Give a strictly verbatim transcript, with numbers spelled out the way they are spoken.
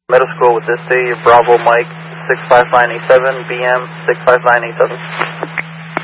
Middle school with this day, Bravo Mike six five nine eight seven, B M six five nine eight seven.